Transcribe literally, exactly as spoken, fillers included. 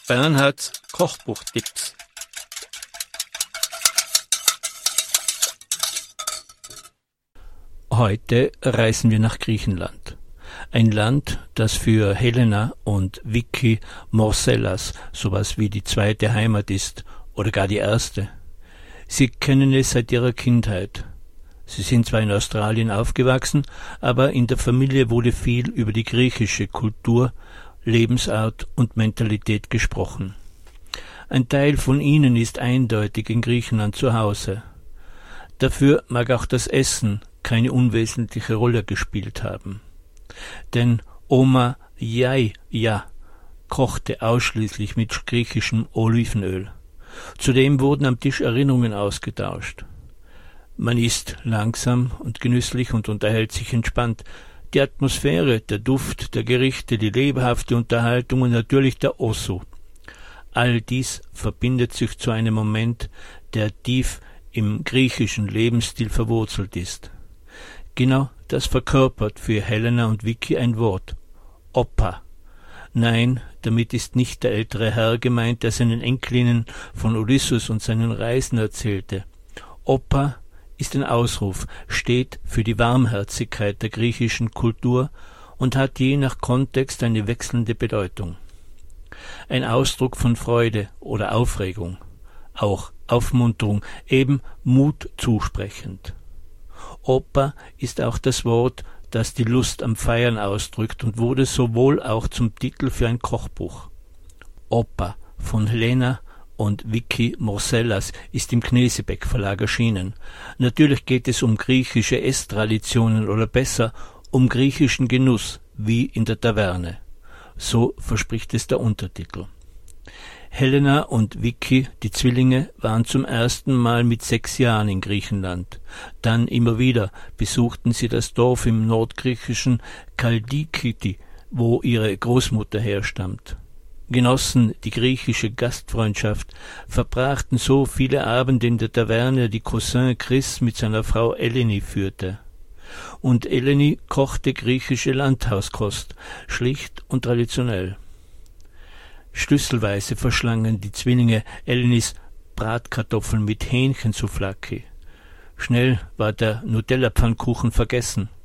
Bernhards Kochbuchtipps. Heute reisen wir nach Griechenland. Ein Land, das für Helena und Vicky Morsellas sowas wie die zweite Heimat ist oder gar die erste. Sie kennen es seit ihrer Kindheit. Sie sind zwar in Australien aufgewachsen, aber in der Familie wurde viel über die griechische Kultur, Lebensart und Mentalität gesprochen. Ein Teil von ihnen ist eindeutig in Griechenland zu Hause. Dafür mag auch das Essen keine unwesentliche Rolle gespielt haben. Denn Oma Yaia kochte ausschließlich mit griechischem Olivenöl. Zudem wurden am Tisch Erinnerungen ausgetauscht. Man isst langsam und genüsslich und unterhält sich entspannt. Die Atmosphäre, der Duft der Gerichte, die lebhafte Unterhaltung und natürlich der Osso. All dies verbindet sich zu einem Moment, der tief im griechischen Lebensstil verwurzelt ist. Genau das verkörpert für Helena und Vicky ein Wort: Opa. Nein, damit ist nicht der ältere Herr gemeint, der seinen Enkelinnen von Odysseus und seinen Reisen erzählte. Opa ist ein Ausruf, steht für die Warmherzigkeit der griechischen Kultur und hat je nach Kontext eine wechselnde Bedeutung. Ein Ausdruck von Freude oder Aufregung, auch Aufmunterung, eben Mut zusprechend. Opa ist auch das Wort, das die Lust am Feiern ausdrückt und wurde sowohl auch zum Titel für ein Kochbuch. Opa von Helena und Vicky Morsellas ist im Knesebeck Verlag erschienen. Natürlich geht es um griechische Esstraditionen oder besser um griechischen Genuss, wie in der Taverne. So verspricht es der Untertitel. Helena und Vicky, die Zwillinge, waren zum ersten Mal mit sechs Jahren in Griechenland. Dann immer wieder besuchten sie das Dorf im nordgriechischen Kaldikiti, wo ihre Großmutter herstammt. Genossen die griechische Gastfreundschaft, verbrachten so viele Abende in der Taverne, die Cousin Chris mit seiner Frau Eleni führte. Und Eleni kochte griechische Landhauskost, schlicht und traditionell. Schlüsselweise verschlangen die Zwillinge Elenis Bratkartoffeln mit Hähnchensouflaki. Schnell war der Nutella-Pfannkuchen vergessen.